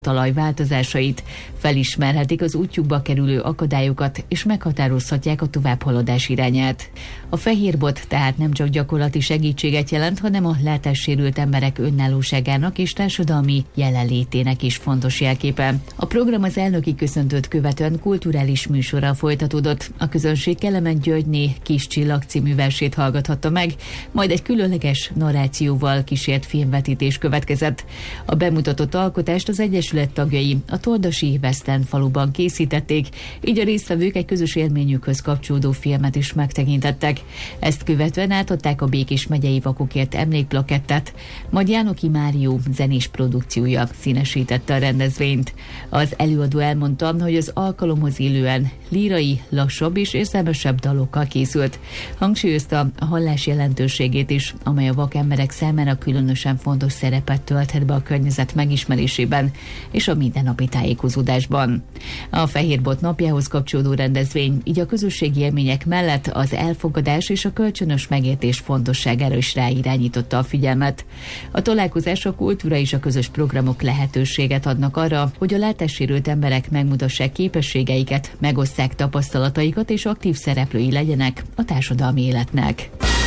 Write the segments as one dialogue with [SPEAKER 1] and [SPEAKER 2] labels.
[SPEAKER 1] talaj változásait, felismerhetik az útjukba kerülő akadályokat és meghatározhatják a továbbhaladás irányát. A fehérbot tehát nem csak gyakorlati segítséget jelent, hanem a látássérült emberek önállóságának és társadalmi jelenlétének is fontos jelképe. A program az elnöki köszöntőt követően kulturális műsorral folytatódott. A közönség Kelemen Györgyné Kis Csillag című versét hallgathatta meg, majd egy különleges narrációval kísért filmvetítés következett. A bemutatott alkotást az Egyesület tagjai a Toldasi Western faluban készítették, így a résztvevők egy közös élményükhöz kapcsolódó filmet is megtekintettek. Ezt követően átadták a Békés megyei vakokért emlékplakettet, majd Jánoki Márió zenés produkciója színesítette a rendezvényt. Az előadó elmondta, hogy az alkalomhoz illően lírai, lassabb és érzelmesebb dalokkal készült. Hangsúlyozta a hallás jelentőségét is, amely a vak emberek számára különösen fontos szerepet tölthet be a környezet megismerésében és a mindennapi tájékozódásban. A Fehérbot napjához kapcsolódó rendezvény így a közösségi élmények mellett az elfogadás és a kölcsönös megértés fontosságára is ráirányította a figyelmet. A találkozás, a kultúra és a közös programok lehetőséget adnak arra, hogy a látássérült emberek megmutassák képességeiket, megosszák tapasztalataikat és aktív szereplői legyenek a társadalmi életnek.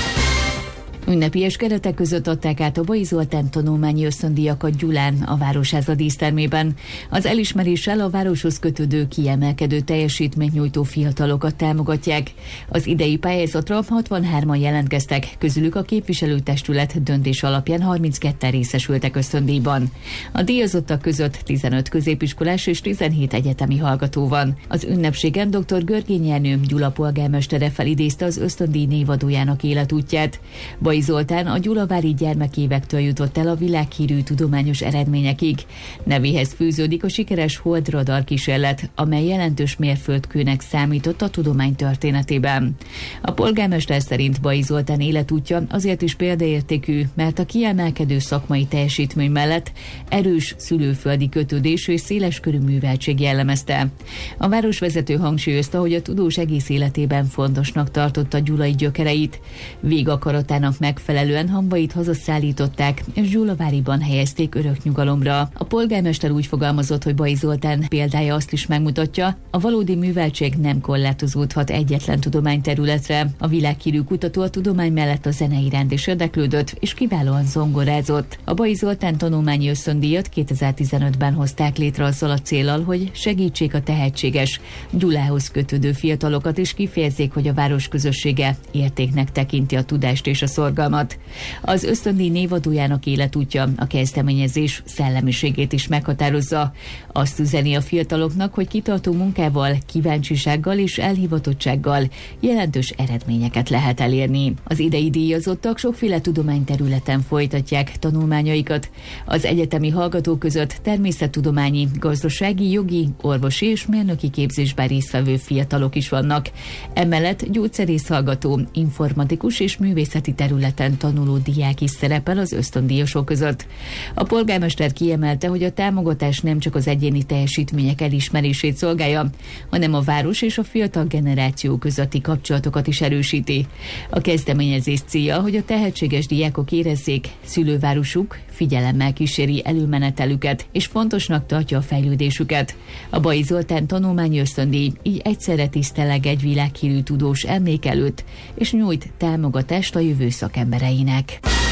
[SPEAKER 1] Ünnepélyes keretek között adták át a Bai Zoltán tanulmányi ösztöndíjakat Gyulán, a Városháza dísztermében. Az elismeréssel a városhoz kötődő kiemelkedő teljesítményt nyújtó fiatalokat támogatják. Az idei pályázatra 63-an jelentkeztek, közülük a képviselőtestület döntés alapján 32-en részesültek ösztöndíjban. A díjazottak között 15 középiskolás és 17 egyetemi hallgató van. Az ünnepségen dr. Görgényi Ernő Gyula polgármestere felidézte az ösztöndíj névadójának életútját. Bai Zoltán a gyulavári gyermekévektől jutott el a világhírű tudományos eredményekig. Nevéhez fűződik a sikeres holdradar kísérlet, amely jelentős mérföldkőnek számított a tudomány történetében. A polgármester szerint Bai Zoltán életútja azért is példaértékű, mert a kiemelkedő szakmai teljesítmény mellett erős szülőföldi kötődés és széleskörű műveltség jellemezte. A városvezető hangsúlyozta, hogy a tudós egész életében fontosnak tartotta gyulai gyökereit. Végakaratának megfelelően Hambait hazaszállították, és Gyulaváriban helyezték örök nyugalomra. A polgármester úgy fogalmazott, hogy Bai Zoltán példája azt is megmutatja, a valódi műveltség nem korlátozódhat egyetlen tudományterületre. A világhírű kutató a tudomány mellett a zene iránt is érdeklődött, és kiválóan zongorázott. A Bai Zoltán tanulmányi ösztöndíjat 2015-ben hozták létre azzal a céllal, hogy segítsék a tehetséges, Gyulához kötődő fiatalokat, és kifejezzék, hogy a város közössége értéknek tekinti a tudást és a szorgalmat. Az ösztöndíj névadójának életútja a kezdeményezés szellemiségét is meghatározza. Azt üzeni a fiataloknak, hogy kitartó munkával, kíváncsisággal és elhivatottsággal jelentős eredményeket lehet elérni. Az idei díjazottak sokféle tudományterületen folytatják tanulmányaikat. Az egyetemi hallgatók között természettudományi, gazdasági, jogi, orvosi és mérnöki képzésben résztvevő fiatalok is vannak. Emellett gyógyszerész hallgató, informatikus és művészeti területen tanuló diák is szerepel az ösztöndíjasok között. A polgármester kiemelte, hogy a támogatás nem csak az egyéni teljesítmények elismerését szolgálja, hanem a város és a fiatal generáció közötti kapcsolatokat is erősíti. A kezdeményezés célja, hogy a tehetséges diákok érezzék, szülővárosuk figyelemmel kíséri előmenetelüket, és fontosnak tartja a fejlődésüket. A Bai Zoltán tanulmányi ösztöndíj így egyszerre tiszteleg egy világhírű tudós emlék előtt, és nyújt támogatást a jövő szakembereinek.